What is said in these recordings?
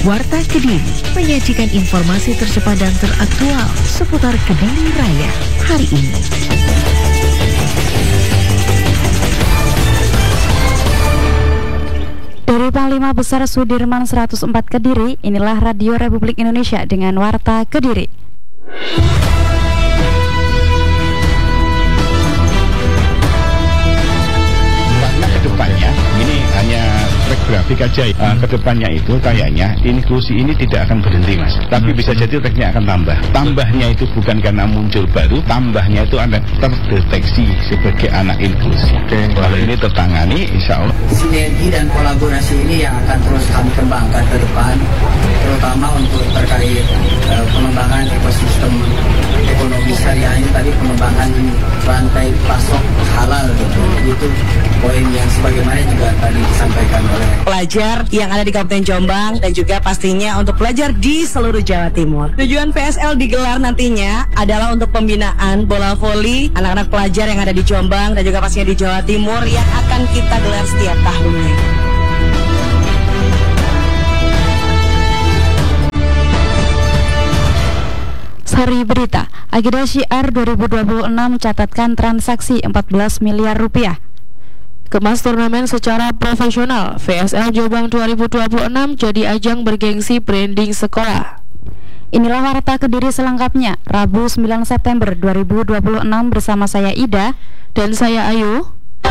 Warta Kediri menyajikan informasi tercepat dan teraktual seputar Kediri Raya hari ini. Dari Panglima Besar Sudirman 104 Kediri, inilah Radio Republik Indonesia dengan Warta Kediri. Kedepannya ini hanya track grafik aja. Kedepannya itu kayaknya inklusi ini tidak akan berhenti, Mas. Tapi bisa jadi tracknya akan tambah. Tambahnya itu bukan karena muncul baru, tambahnya itu ada terdeteksi sebagai anak inklusi. Kalau ini tertangani, insya Allah. Sinergi dan kolaborasi ini yang akan terus kami kembangkan ke depan, terutama untuk terkait pengembangan ekosistem ekonomi syariah ini tadi, pengembangan rantai pasok halal gitu. Itu poin yang sebagaimana juga tadi disampaikan oleh pelajar yang ada di Kabupaten Jombang dan juga pastinya untuk pelajar di seluruh Jawa Timur. Tujuan PSL digelar nantinya adalah untuk pembinaan bola voli anak-anak pelajar yang ada di Jombang dan juga pastinya di Jawa Timur yang akan kita gelar setiap tahunnya. Sari Berita, agenda syiar 2026 catatkan transaksi 14 miliar rupiah. Kemas turnamen secara profesional, VSL Jombang 2026 jadi ajang bergengsi branding sekolah. Inilah Warta Kediri selengkapnya, Rabu 9 September 2026 bersama saya Ida dan saya Ayu.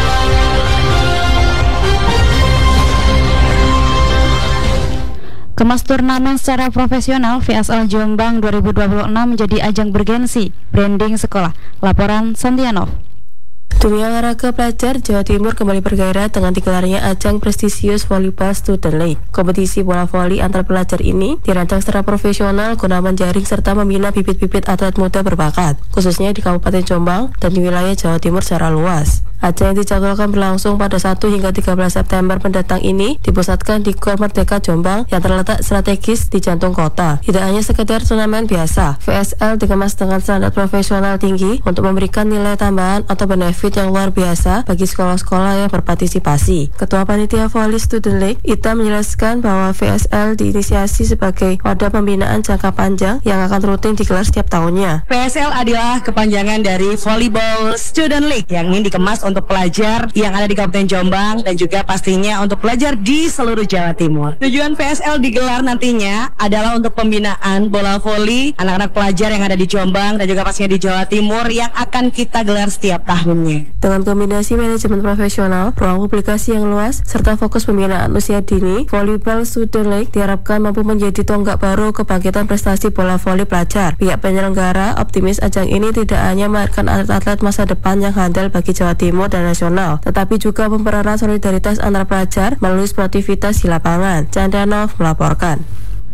Kemas turnamen secara profesional, VSL Jombang 2026 menjadi ajang bergengsi branding sekolah. Laporan Santianov. Dunia olahraga pelajar Jawa Timur kembali bergairah dengan digelarnya ajang prestisius Volleyball Student League. Kompetisi bola voli antar pelajar ini dirancang secara profesional guna menjaring serta membina bibit-bibit atlet muda berbakat, khususnya di Kabupaten Jombang dan di wilayah Jawa Timur secara luas. Ajang yang dijadwalkan berlangsung pada 1 hingga 13 September mendatang ini dipusatkan di Gor Merdeka Jombang yang terletak strategis di jantung kota. Tidak hanya sekedar turnamen biasa, VSL dikemas dengan standar profesional tinggi untuk memberikan nilai tambahan atau benefit yang luar biasa bagi sekolah-sekolah yang berpartisipasi. Ketua Panitia Volley Student League, Ita, menjelaskan bahwa VSL diinisiasi sebagai wadah pembinaan jangka panjang yang akan rutin digelar setiap tahunnya. VSL adalah kepanjangan dari Volleyball Student League yang ingin dikemas untuk pelajar yang ada di Kabupaten Jombang dan juga pastinya untuk pelajar di seluruh Jawa Timur. Tujuan VSL digelar nantinya adalah untuk pembinaan bola voli anak-anak pelajar yang ada di Jombang dan juga pastinya di Jawa Timur yang akan kita gelar setiap tahunnya. Dengan kombinasi manajemen profesional, ruang publikasi yang luas, serta fokus pembinaan usia dini, Volleyball Student League diharapkan mampu menjadi tonggak baru kebangkitan prestasi bola voli pelajar. Pihak penyelenggara optimis ajang ini tidak hanya melahirkan atlet-atlet masa depan yang handal bagi Jawa Timur dan nasional, tetapi juga mempererat solidaritas antar pelajar melalui sportivitas di lapangan. Chandranov melaporkan.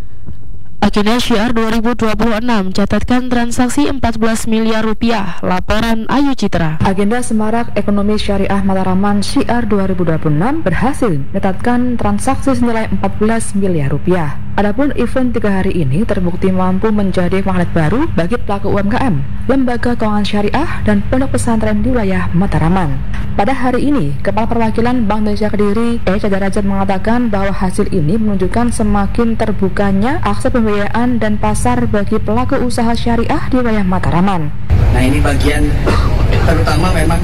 Agenda syiar 2026 catatkan transaksi 14 miliar rupiah. Laporan Ayu Citra. Agenda Semarak Ekonomi Syariah Mataraman Syiar 2026 berhasil mencatatkan transaksi senilai 14 miliar rupiah. Adapun event 3 hari ini terbukti mampu menjadi magnet baru bagi pelaku UMKM, lembaga keuangan syariah, dan pondok pesantren di wilayah Mataraman. Pada hari ini, Kepala Perwakilan Bank Indonesia Kediri, Eca Darajat, mengatakan bahwa hasil ini menunjukkan semakin terbukanya akses pembiayaan dan pasar bagi pelaku usaha syariah di wilayah Mataraman. Nah, ini bagian terutama memang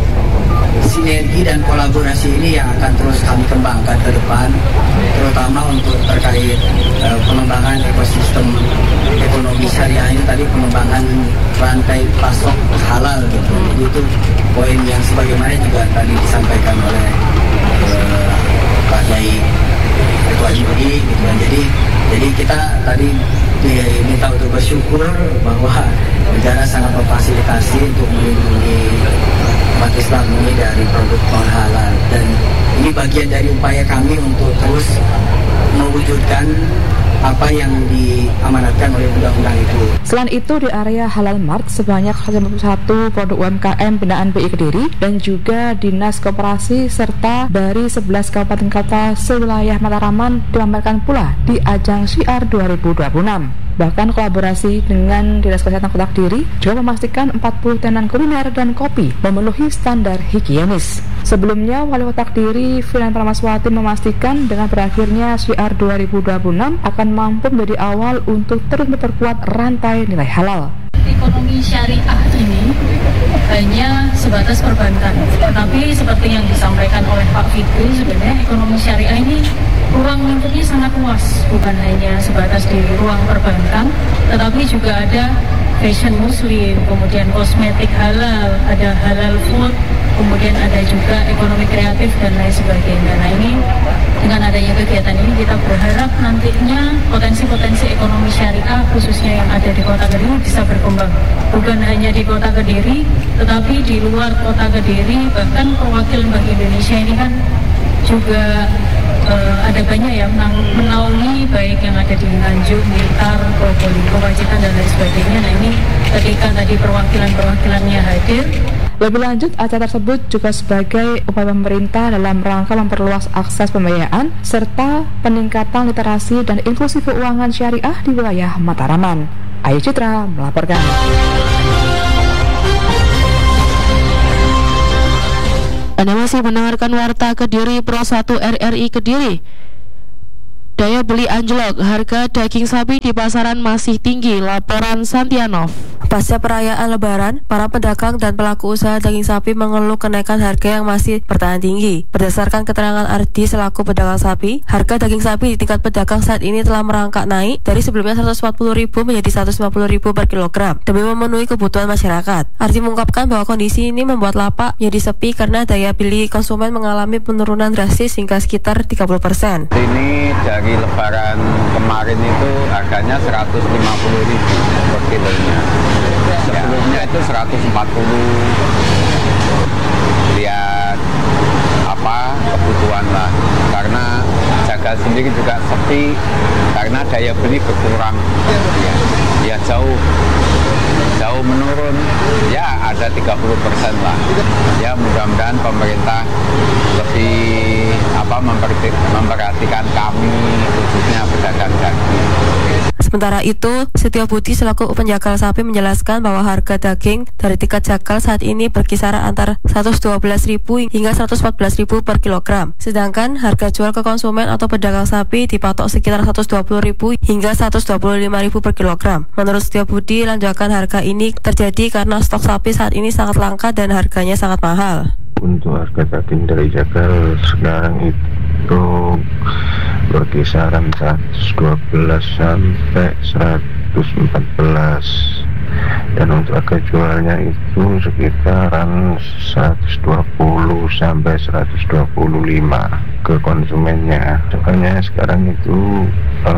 sinergi dan kolaborasi ini yang akan terus kami kembangkan ke depan, terutama untuk terkait pengembangan ekosistem ekonomi syariah ini tadi, pengembangan rantai pasok halal gitu. Itu poin yang sebagaimana juga tadi disampaikan oleh Pak Yai Ketua Juri gitu kan. Jadi kita tadi diminta untuk bersyukur bahwa negara sangat memfasilitasi untuk melindungi umat Islam ini dari produk non-halal, dan ini bagian dari upaya kami untuk terus mewujudkan apa yang diamanatkan oleh undang-undang itu. Selain itu, di area Halal Mart sebanyak 151 produk UMKM binaan BI Kediri dan juga Dinas Koperasi serta dari 11 kabupaten kota sewilayah Mataraman dipamerkan pula di ajang syiar 2026. Bahkan kolaborasi dengan Dinas Kesehatan Kota Kediri juga memastikan 40 tenan kuliner dan kopi memenuhi standar higienis. Sebelumnya, Wali Kota Kediri Filan Pramaswati memastikan dengan berakhirnya Syiar 2026 akan mampu menjadi awal untuk terus memperkuat rantai nilai halal. Ekonomi syariah ini hanya sebatas perbankan, tetapi seperti yang disampaikan oleh Pak Fikri, sebenarnya ekonomi syariah ini ruang lingkupnya sangat luas, bukan hanya sebatas di ruang perbankan, tetapi juga ada fashion muslim, kemudian kosmetik halal, ada halal food, kemudian ada juga ekonomi kreatif dan lain sebagainya. Nah, ini dengan adanya kegiatan ini kita berharap nantinya potensi-potensi ekonomi syariah khususnya yang ada di Kota Kediri bisa berkembang. Bukan hanya di Kota Kediri, tetapi di luar Kota Kediri, bahkan perwakilan Bank Indonesia ini kan juga ada banyak yang menaungi, baik yang ada di Nganjuk, Blitar, Probolinggo, Pacitan dan lain sebagainya. Nah, ini ketika tadi perwakilan-perwakilannya hadir. Lebih lanjut, acara tersebut juga sebagai upaya pemerintah dalam rangka memperluas akses pembiayaan serta peningkatan literasi dan inklusi keuangan syariah di wilayah Mataraman. Ayu Citra melaporkan. Anda masih mendengarkan Warta Kediri Pro 1 RRI Kediri. Daya beli anjlok, harga daging sapi di pasaran masih tinggi. Laporan Santianov. Pasca perayaan Lebaran, para pedagang dan pelaku usaha daging sapi mengeluh kenaikan harga yang masih bertahan tinggi. Berdasarkan keterangan Ardi selaku pedagang sapi, harga daging sapi di tingkat pedagang saat ini telah merangkak naik dari sebelumnya Rp140.000 menjadi Rp150.000 per kilogram demi memenuhi kebutuhan masyarakat. Ardi mengungkapkan bahwa kondisi ini membuat lapak menjadi sepi karena daya beli konsumen mengalami penurunan drastis hingga sekitar 30%. Ini dari Lebaran kemarin itu harganya Rp150.000 per kilonya. Sebelumnya itu 140. Lihat kebutuhan lah, karena jaga sendiri juga sepi karena daya beli berkurang. Ya jauh menurun, ya ada 30% lah. Ya mudah-mudahan pemerintah lebih memperhatikan kami, khususnya pedagang daging. Sementara itu, Setio Budi selaku penjagal sapi menjelaskan bahwa harga daging dari tingkat jagal saat ini berkisaran antara Rp112.000 hingga Rp114.000 per kilogram. Sedangkan harga jual ke konsumen atau pedagang sapi dipatok sekitar Rp120.000 hingga Rp125.000 per kilogram. Menurut Setio Budi, lonjakan harga ini terjadi karena stok sapi saat ini sangat langka dan harganya sangat mahal. Untuk harga daging dari jagal sekarang itu berkisaran 112 sampai 114, dan untuk harga jualnya itu sekitaran 120 sampai 125 ke konsumennya. Soalnya sekarang itu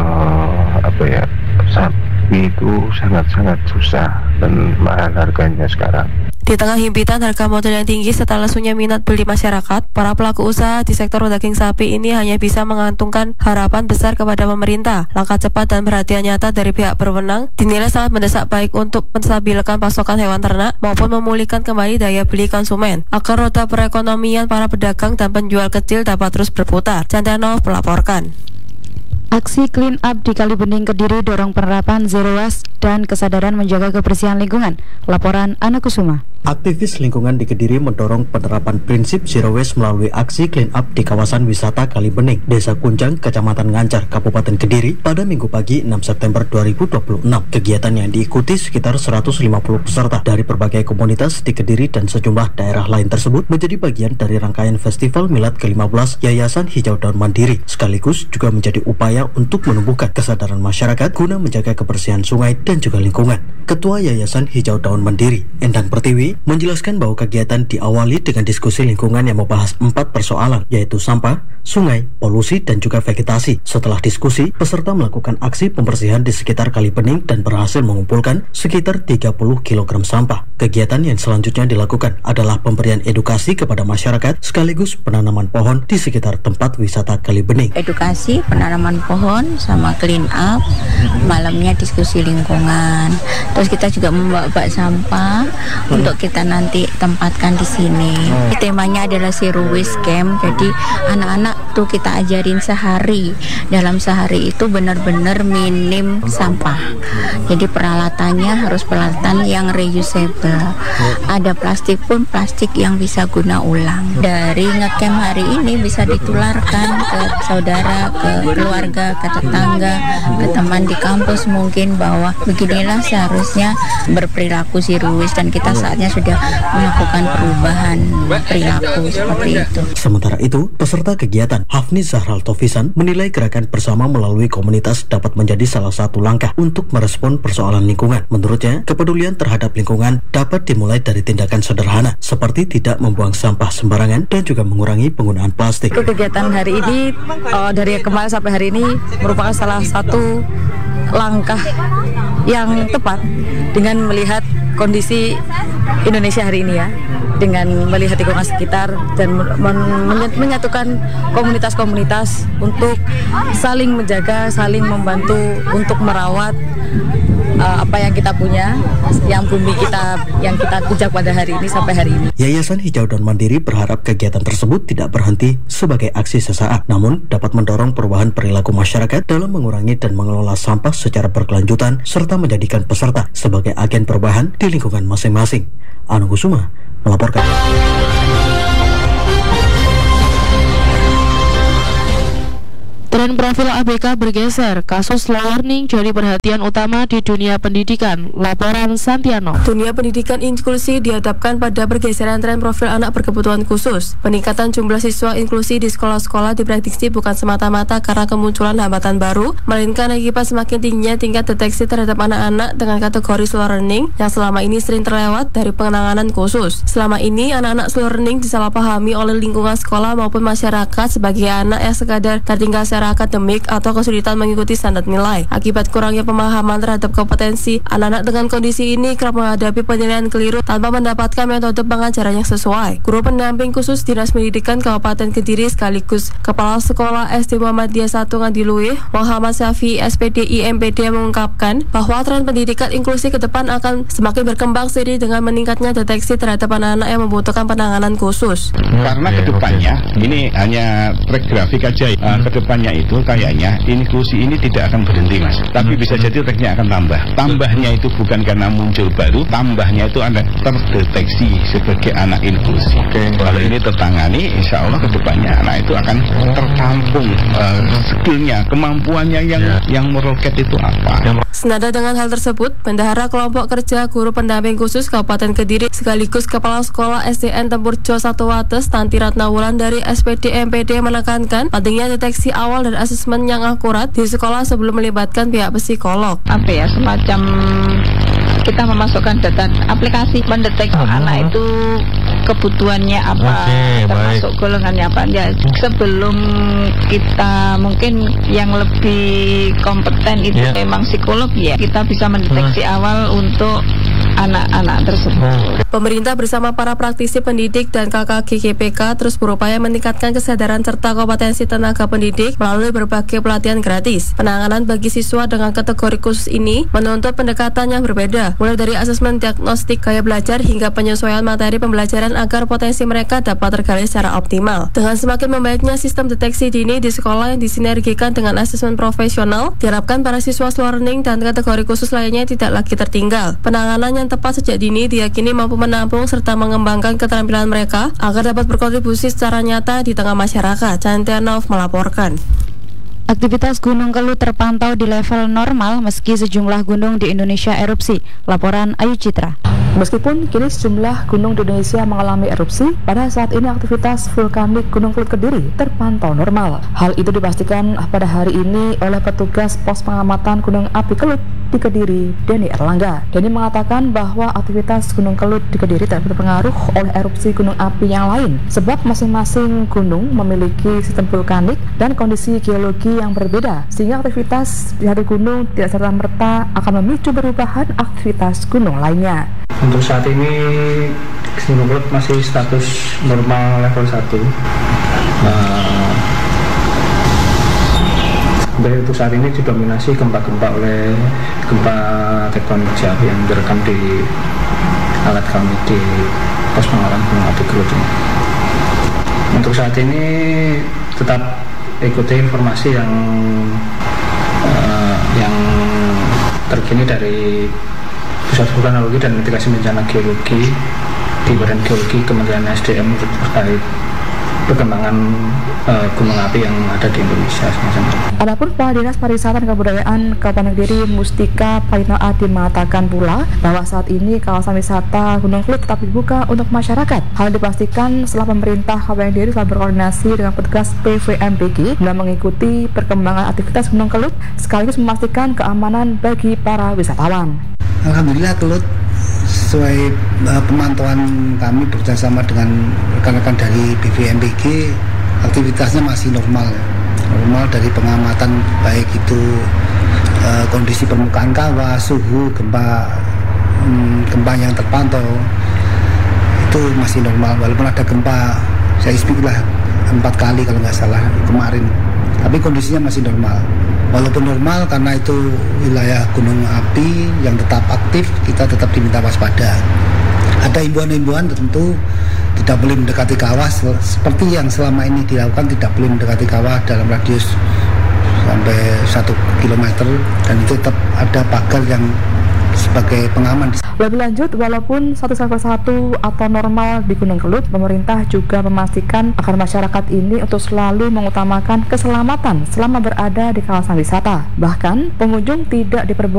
sapi itu sangat-sangat susah dan mahal harganya sekarang. Di tengah himpitan harga modal yang tinggi serta lesunya minat beli masyarakat, para pelaku usaha di sektor daging sapi ini hanya bisa mengantungkan harapan besar kepada pemerintah. Langkah cepat dan perhatian nyata dari pihak berwenang dinilai sangat mendesak, baik untuk menstabilkan pasokan hewan ternak maupun memulihkan kembali daya beli konsumen, agar roda perekonomian para pedagang dan penjual kecil dapat terus berputar. Santianov melaporkan. Aksi clean up di Kalibening Kediri dorong penerapan zero waste dan kesadaran menjaga kebersihan lingkungan. Laporan Ana Kusuma. Aktivis lingkungan di Kediri mendorong penerapan prinsip zero waste melalui aksi clean up di kawasan wisata Kalibening, Desa Kunjang, Kecamatan Ngancar, Kabupaten Kediri pada Minggu pagi 6 September 2026. Kegiatan yang diikuti sekitar 150 peserta dari berbagai komunitas di Kediri dan sejumlah daerah lain tersebut menjadi bagian dari rangkaian Festival Milad ke-15 Yayasan Hijau Daun Mandiri, sekaligus juga menjadi upaya untuk menumbuhkan kesadaran masyarakat guna menjaga kebersihan sungai dan juga lingkungan. Ketua Yayasan Hijau Daun Mandiri, Endang Pertiwi, menjelaskan bahwa kegiatan diawali dengan diskusi lingkungan yang membahas 4 persoalan, yaitu sampah, sungai, polusi, dan juga vegetasi. Setelah diskusi, peserta melakukan aksi pembersihan di sekitar Kalibening dan berhasil mengumpulkan sekitar 30 kg sampah. Kegiatan yang selanjutnya dilakukan adalah pemberian edukasi kepada masyarakat sekaligus penanaman pohon di sekitar tempat wisata Kalibening. Edukasi, penanaman pohon, sama clean up, malamnya diskusi lingkungan. Terus kita juga membawa bak sampah untuk kita nanti tempatkan di sini. Temanya adalah Zero Waste Camp. Jadi anak-anak tuh kita ajarin sehari. Dalam sehari itu benar-benar minim sampah. Jadi peralatannya harus peralatan yang reusable. Ada plastik pun plastik yang bisa guna ulang. Dari ngecamp hari ini bisa ditularkan ke saudara, ke keluarga, ke tetangga, ke teman di kampus mungkin bahwa beginilah seharusnya berperilaku zero waste dan kita saatnya sudah melakukan perubahan perilaku seperti itu. Sementara itu, peserta kegiatan Hafni Zahral Tofisan menilai gerakan bersama melalui komunitas dapat menjadi salah satu langkah untuk merespon persoalan lingkungan. Menurutnya, kepedulian terhadap lingkungan dapat dimulai dari tindakan sederhana seperti tidak membuang sampah sembarangan dan juga mengurangi penggunaan plastik. Kegiatan hari ini dari kemarin sampai hari ini merupakan salah satu langkah yang tepat dengan melihat kondisi Indonesia hari ini ya, dengan melihat lingkungan sekitar dan menyatukan komunitas-komunitas untuk saling menjaga, saling membantu untuk merawat apa yang kita punya, yang bumi kita yang kita pijak pada hari ini sampai hari ini. Yayasan Hijau dan Mandiri berharap kegiatan tersebut tidak berhenti sebagai aksi sesaat, namun dapat mendorong perubahan perilaku masyarakat dalam mengurangi dan mengelola sampah secara berkelanjutan serta menjadikan peserta sebagai agen perubahan di lingkungan masing-masing. Anu Kusuma melaporkan. Tren profil ABK bergeser, kasus slow learning jadi perhatian utama di dunia pendidikan. Laporan Santiano. Dunia pendidikan inklusi dihadapkan pada pergeseran tren profil anak berkebutuhan khusus. Peningkatan jumlah siswa inklusi di sekolah-sekolah diprediksi bukan semata-mata karena kemunculan hambatan baru, melainkan akibat semakin tingginya tingkat deteksi terhadap anak-anak dengan kategori slow learning yang selama ini sering terlewat dari penanganan khusus. Selama ini, anak-anak slow learning disalahpahami oleh lingkungan sekolah maupun masyarakat sebagai anak yang sekadar tertinggal secara akademik atau kesulitan mengikuti standar nilai. Akibat kurangnya pemahaman terhadap kompetensi, anak-anak dengan kondisi ini kerap menghadapi penilaian keliru tanpa mendapatkan metode pengajaran yang sesuai. Guru pendamping khusus Dinas Pendidikan Kabupaten Kediri sekaligus Kepala Sekolah SD Muhammadiyah 1 Ngadiluih, Muhammad Syafi SPD IMPD mengungkapkan bahwa tren pendidikan inklusi ke depan akan semakin berkembang seiring dengan meningkatnya deteksi terhadap anak-anak yang membutuhkan penanganan khusus. Karena kedepannya ini hanya track grafik aja. Kedepannya itu kayaknya inklusi ini tidak akan berhenti, Mas. Tapi bisa jadi tracknya akan tambah. Tambahnya itu bukan karena muncul baru, tambahnya itu ada terdeteksi sebagai anak inklusi. Kalau ini tertangani, insya Allah kedepannya anak itu akan tertampung skillnya, kemampuannya yang meroket itu apa. Senada dengan hal tersebut, Bendahara Kelompok Kerja Guru Pendamping Khusus Kabupaten Kediri sekaligus Kepala Sekolah SDN Tempurjo 1 Wates Tanti Ratnawulan dari SPD MPD menekankan pentingnya deteksi awal dan asesmen yang akurat di sekolah sebelum melibatkan pihak psikolog. Semacam kita memasukkan data aplikasi mendeteksi anak itu kebutuhannya apa, termasuk golongannya apa. Ya, sebelum kita mungkin yang lebih kompeten itu memang psikolog ya, kita bisa mendeteksi awal untuk anak-anak tersebut. Pemerintah bersama para praktisi pendidik dan KKG-GPK terus berupaya meningkatkan kesadaran serta kompetensi tenaga pendidik melalui berbagai pelatihan gratis. Penanganan bagi siswa dengan kategori khusus ini menuntut pendekatan yang berbeda, mulai dari asesmen diagnostik gaya belajar hingga penyesuaian materi pembelajaran agar potensi mereka dapat tergali secara optimal. Dengan semakin membaiknya sistem deteksi dini di sekolah yang disinergikan dengan asesmen profesional, diharapkan para siswa slow learning dan kategori khusus lainnya tidak lagi tertinggal. Penanganan yang tepat sejak dini diyakini mampu menampung serta mengembangkan keterampilan mereka agar dapat berkontribusi secara nyata di tengah masyarakat. Cantianov melaporkan. Aktivitas Gunung Kelut terpantau di level normal meski sejumlah gunung di Indonesia erupsi. Laporan Ayu Citra. Meskipun kini sejumlah gunung di Indonesia mengalami erupsi, pada saat ini aktivitas vulkanik Gunung Kelut Kediri terpantau normal. Hal itu dipastikan pada hari ini oleh petugas pos pengamatan Gunung Api Kelut di Kediri, Denny Erlangga. Denny mengatakan bahwa aktivitas Gunung Kelut di Kediri tidak berpengaruh oleh erupsi gunung api yang lain, sebab masing-masing gunung memiliki sistem vulkanik dan kondisi geologi yang berbeda, sehingga aktivitas di satu gunung tidak serta-merta akan memicu perubahan aktivitas gunung lainnya. Untuk saat ini Gunung Kelut masih status normal level 1. Dari untuk saat ini didominasi gempa-gempa oleh gempa tektonik yang direkam di alat kami di pos pengawalan gunung api Kelut ini. Untuk saat ini tetap ikuti informasi yang terkini dari Pusat Vulkanologi dan Mitigasi Bencana Geologi di Badan Geologi Kementerian SDM terkait perkembangan gunung api yang ada di Indonesia semacam itu. Adapun Kepala Dinas Pariwisata dan Kebudayaan Kabupaten Kediri Mustika Paina Adi mengatakan pula bahwa saat ini kawasan wisata Gunung Kelut tetap dibuka untuk masyarakat. Hal dipastikan setelah pemerintah Kabupaten Kediri telah berkoordinasi dengan petugas PVMBG dalam mengikuti perkembangan aktivitas Gunung Kelut sekaligus memastikan keamanan bagi para wisatawan. Alhamdulillah Kelut sesuai pemantauan kami bekerjasama dengan rekan-rekan dari BVMBG, aktivitasnya masih normal dari pengamatan baik itu kondisi permukaan kawah, suhu, gempa yang terpantau itu masih normal, walaupun ada gempa seismik lah 4 kali kalau nggak salah kemarin, tapi kondisinya masih normal. Walaupun normal karena itu wilayah gunung api yang tetap aktif, kita tetap diminta waspada. Ada himbauan-himbauan tentu tidak boleh mendekati kawah seperti yang selama ini dilakukan, tidak boleh mendekati kawah dalam radius sampai 1 km dan itu tetap ada pagar yang sebagai pengaman. Lebih lanjut, walaupun status level 1 atau normal di Gunung Kelut, pemerintah juga memastikan agar masyarakat ini untuk selalu mengutamakan keselamatan selama berada di kawasan wisata. Bahkan, pengunjung tidak diperbolehkan